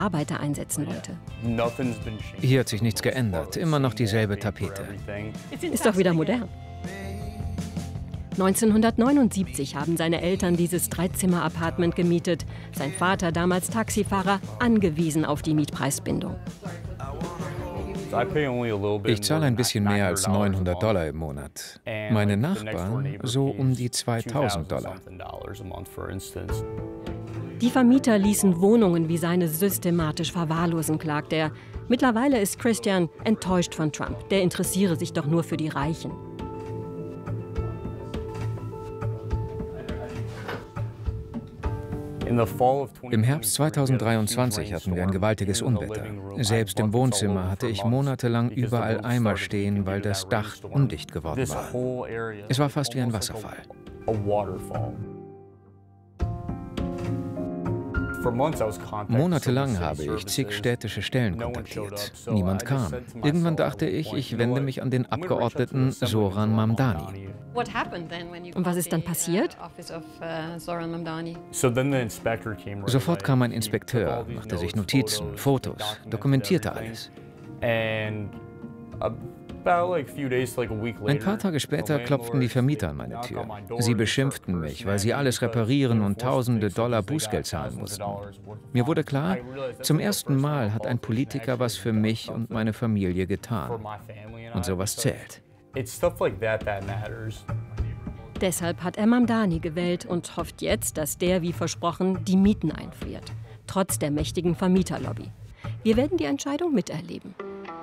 Arbeiter einsetzen wollte. Hier hat sich nichts geändert, immer noch dieselbe Tapete. Ist doch wieder modern. 1979 haben seine Eltern dieses Dreizimmer-Apartment gemietet. Sein Vater, damals Taxifahrer, angewiesen auf die Mietpreisbindung. Ich zahle ein bisschen mehr als $900 im Monat. Meine Nachbarn so um die $2000. Die Vermieter ließen Wohnungen wie seine systematisch verwahrlosen, klagt er. Mittlerweile ist Christian enttäuscht von Trump. Der interessiere sich doch nur für die Reichen. Im Herbst 2023 hatten wir ein gewaltiges Unwetter. Selbst im Wohnzimmer hatte ich monatelang überall Eimer stehen, weil das Dach undicht geworden war. Es war fast wie ein Wasserfall. Monatelang habe ich zig städtische Stellen kontaktiert. Niemand kam. Irgendwann dachte ich, ich wende mich an den Abgeordneten Zoran Mamdani. Und was ist dann passiert? Sofort kam ein Inspekteur, machte sich Notizen, Fotos, dokumentierte alles. Ein paar Tage später klopften die Vermieter an meine Tür. Sie beschimpften mich, weil sie alles reparieren und tausende Dollar Bußgeld zahlen mussten. Mir wurde klar, zum ersten Mal hat ein Politiker was für mich und meine Familie getan. Und sowas zählt. Deshalb hat er Mamdani gewählt und hofft jetzt, dass der, wie versprochen, die Mieten einfriert. Trotz der mächtigen Vermieterlobby. Wir werden die Entscheidung miterleben.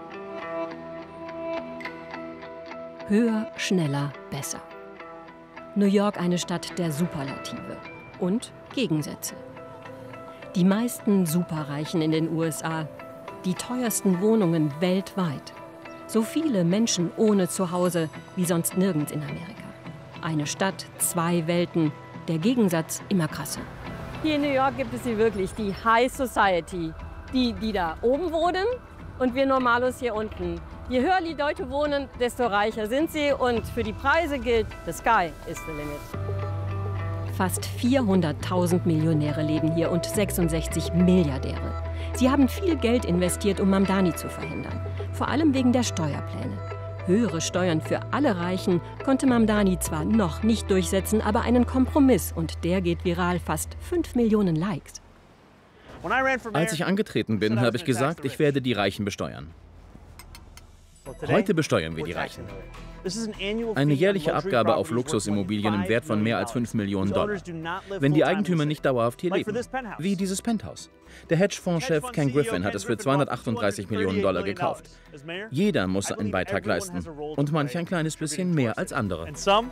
Höher, schneller, besser. New York eine Stadt der Superlative und Gegensätze. Die meisten Superreichen in den USA, die teuersten Wohnungen weltweit. So viele Menschen ohne Zuhause wie sonst nirgends in Amerika. Eine Stadt, zwei Welten, der Gegensatz immer krasser. Hier in New York gibt es hier wirklich die High Society. Die da oben wohnen und wir Normalos hier unten. Je höher die Leute wohnen, desto reicher sind sie und für die Preise gilt, the sky is the limit. Fast 400.000 Millionäre leben hier und 66 Milliardäre. Sie haben viel Geld investiert, um Mamdani zu verhindern. Vor allem wegen der Steuerpläne. Höhere Steuern für alle Reichen konnte Mamdani zwar noch nicht durchsetzen, aber einen Kompromiss und der geht viral, fast 5 Millionen Likes. Als ich angetreten bin, habe ich gesagt, ich werde die Reichen besteuern. Heute besteuern wir die Reichen. Eine jährliche Abgabe auf Luxusimmobilien im Wert von mehr als $5 Millionen. Wenn die Eigentümer nicht dauerhaft hier leben, wie dieses Penthouse. Der Hedgefondschef Ken Griffin hat es für $238 Millionen gekauft. Jeder muss einen Beitrag leisten und manch ein kleines bisschen mehr als andere.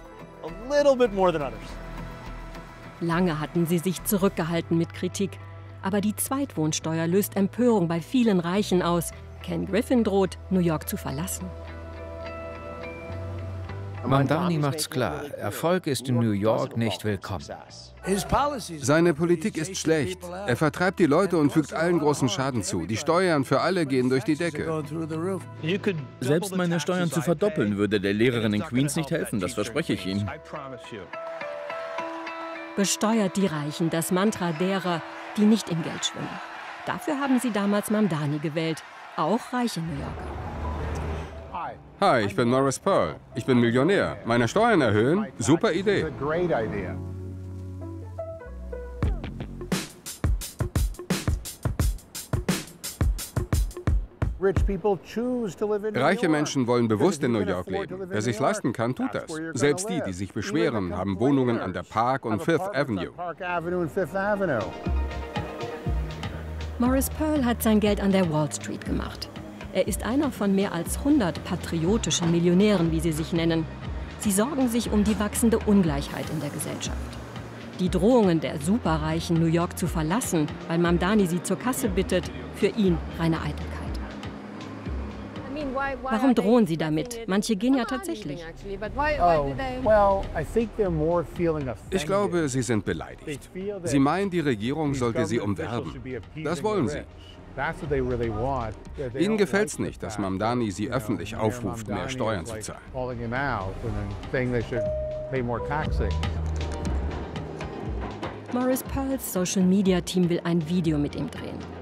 Lange hatten sie sich zurückgehalten mit Kritik. Aber die Zweitwohnsteuer löst Empörung bei vielen Reichen aus. Ken Griffin droht, New York zu verlassen. Mamdani macht's klar, Erfolg ist in New York nicht willkommen. Seine Politik ist schlecht. Er vertreibt die Leute und fügt allen großen Schaden zu. Die Steuern für alle gehen durch die Decke. Selbst meine Steuern zu verdoppeln, würde der Lehrerin in Queens nicht helfen, das verspreche ich Ihnen. Besteuert die Reichen, das Mantra derer, die nicht im Geld schwimmen. Dafür haben sie damals Mamdani gewählt, auch reiche New Yorker. Hi, ich bin Morris Pearl. Ich bin Millionär. Meine Steuern erhöhen? Super Idee. Reiche Menschen wollen bewusst in New York leben. Wer sich leisten kann, tut das. Selbst die, die sich beschweren, haben Wohnungen an der Park und Fifth Avenue. Morris Pearl hat sein Geld an der Wall Street gemacht. Er ist einer von mehr als 100 patriotischen Millionären, wie sie sich nennen. Sie sorgen sich um die wachsende Ungleichheit in der Gesellschaft. Die Drohungen der Superreichen, New York zu verlassen, weil Mamdani sie zur Kasse bittet, für ihn reine Eitelkeit. Warum drohen sie damit? Manche gehen ja tatsächlich. Ich glaube, sie sind beleidigt. Sie meinen, die Regierung sollte sie umwerben. Das wollen sie. Ihnen gefällt es nicht, dass Mamdani sie öffentlich aufruft, mehr Steuern zu zahlen. Morris Pearls Social-Media-Team will ein Video mit ihm drehen.